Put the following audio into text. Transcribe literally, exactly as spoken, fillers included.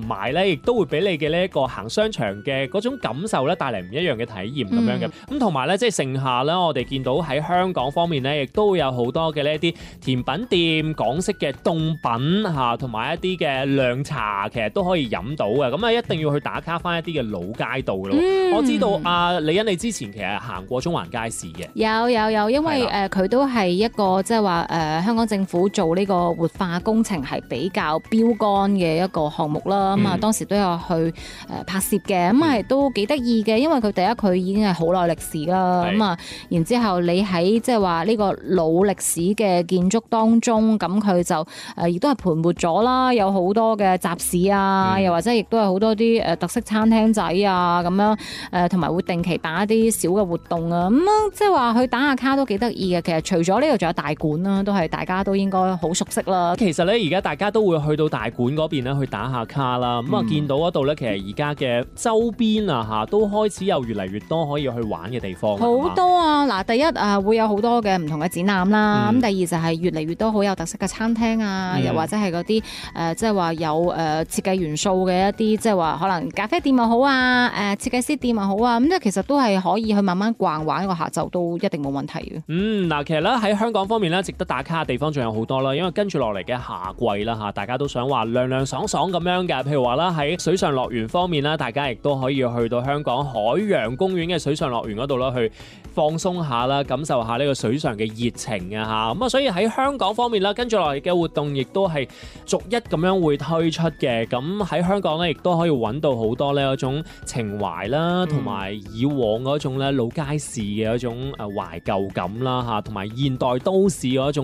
埋咧，亦都會俾你嘅呢一個行商場嘅嗰種感受咧，帶嚟唔一樣嘅體驗咁樣嘅。咁同埋咧，即係盛夏咧，我哋見到喺香港方面咧，亦都會有好多嘅呢一啲甜品店、港式嘅凍品嚇，同埋一啲嘅涼茶，其實都可以飲到嘅。咁啊，一定要去打卡翻一啲嘅老街道咯。嗯、我知道啊，李欣你之前其實行過中環街市嘅。 有有有，因為誒佢、呃、都係一個即係話誒香港政府做呢個活化工程係比較標杆嘅一個項目啦。咁啊、嗯，當時都有去誒拍攝嘅，咁係、嗯、都幾得意嘅，因為佢第一佢已經係好耐歷史啦。咁啊是，然之後你喺即係話呢個老歷史嘅建築當中，咁佢就誒亦都係盤活咗啦，有好多嘅集市啊，嗯、又或者亦都有好多啲誒特色餐廳仔啊，咁樣誒同埋會定期辦一啲小嘅活動啊，咁即係話去打下卡都幾得意嘅。其實除咗呢度，仲有大館啦，都係大家都應該好熟悉啦。 其實咧，而家大家都會去到大館嗰邊咧去打下卡啦。咁啊、嗯，見到嗰度咧，其實而家嘅周邊啊嚇都開始有越嚟越多可以去玩嘅地方。 好多啊！嗱，第一啊會有好多嘅唔同嘅展覽啦。咁、嗯、第二就係越嚟越多好有特色嘅餐廳啊，嗯、又或者係嗰啲誒即係話有誒設計元素嘅一啲，即係話可能咖啡店又好啊，誒設計師店又好啊。咁即係其實都係可以去慢慢逛玩一個下晝都一定冇問題嘅。嗯， 嗱，其實咧喺香港方面咧，值得打卡嘅地方仲有好多啦。因為跟住落嚟嘅夏季啦嚇，大家都想話涼涼爽爽咁樣嘅。譬如話啦，喺水上樂園方面啦，大家亦都可以去到香港海洋公園嘅水上樂園嗰度啦，去放鬆下啦，感受下呢個水上嘅熱情啊嚇。咁啊，所以喺香港方面啦，跟住落嚟嘅活動亦都係逐一咁樣會推出嘅。咁喺香港咧，亦都可以揾到好多呢一種情懷啦，同埋以往嗰種咧老街市嘅一種誒懷舊感啦嚇，同埋現代都市嗰種